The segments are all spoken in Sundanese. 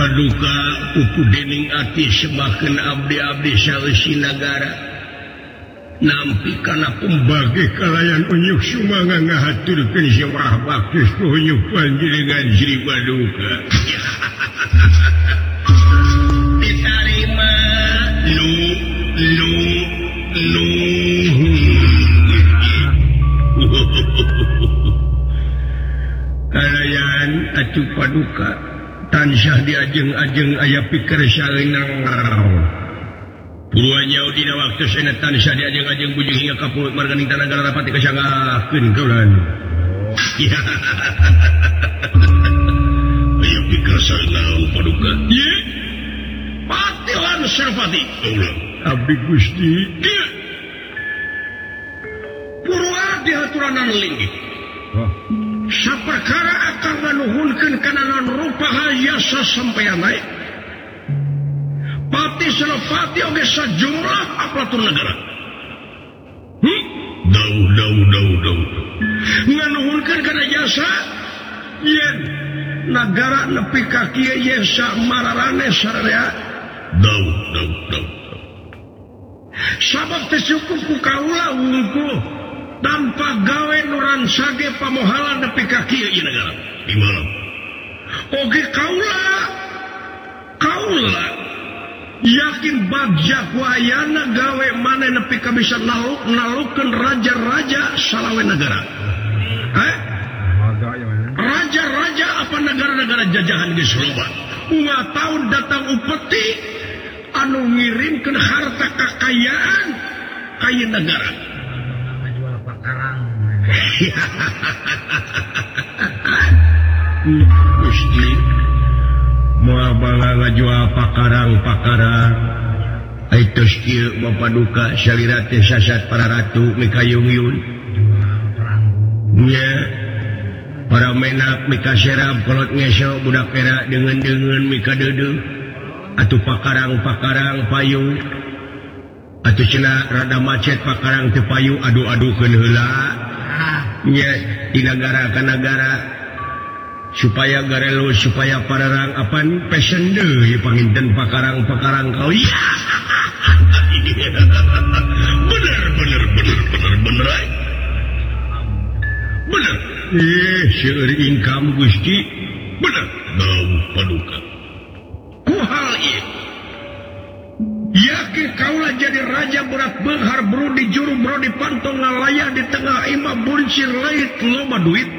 Paduka pupu dening ati semakeun abdi-abdi saleusi nagara nampi kana pembagi kalayan unyuk sumanga ngahaturkeun sawah bakti unyuk panjenengan Sri Paduka. Ditarima kalayan atuh Paduka tansah diajeng-ajeng aya pikir saeunang puruanya dina waktu sana tansah diajeng-ajeng bujung hingga kapuluh marganing tanagara rapati kasangakeun kaulan. Aya pikir saeunang Paduka. Ye pati lan Sarpati kaulan abdi Gusti purwa dihaturanan linggih saperkara akan nganuhunkeun kana naon rupa hayasa sampeyan naik Pati Senopati oge sajumlah aparatur negara. Dau. Nganuhunkeun kana jasa yen nagara nepi ka kieu ye samararane sararea. Dau. Sabab teu cukup ku kaula wungkul tanpa gawe nuran sage pamohalan nepi ka kieu ieu negara. Di malam. Oge kaula yakin bagja kuayana gawe mana nepi ka bisa nalukeun raja-raja salawe negara. Raja-raja apa negara-negara jajahan geus loba. Unga taun datang upeti anu ngirimkeun harta kakayaan ka ieu negara. Jual pakarang. Gusti moal bangga ngajual pakarang aitos kieu Bapak Duka salira teh sasat para ratu mikayung-yung nya para menak mikaserap kolot ngeso budak perak dengan mikadeudeuh atuh pakarang payung atuh cenah rada macet pakarang teu payu adu-adukeun heula nya di negara ka negara supaya garelo supaya pararang apan pesen deui panginten pakarang kau ya. Bener seueur income Gusti bener bau Paduka ku hal ieu yakin kaula jadi raja berat beunghar brodi juru brodi pantong ngalaya di tengah imah buncir lait loba duit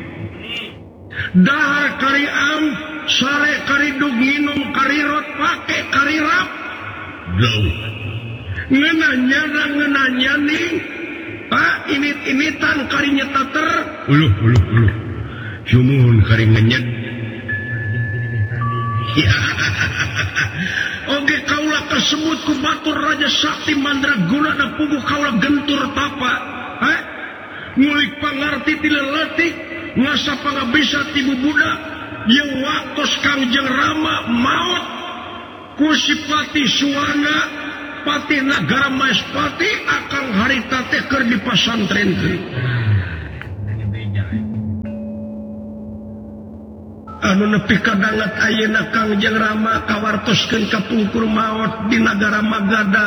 dahar kari am sare kari dug nginum kari rot pake kari rap jauh ngenanya nih init-initan kari nyetater uluh sumuhun kari ngenyet oge kaula kasebut ku batur raja sakti mandraguna na puguh kaula gentur tapa ngulik pangarti ti leuletik ngasa pangabisa ti bubudak yang waktos Kangjeng Rama maut ku Sipati Suwana Pati Nagara Maespati akang harita teh keur di pasantren teh anu nepi ka dangat ayeuna Kangjeng Rama kawartoskeun ka pungkur maot di Nagara Magadha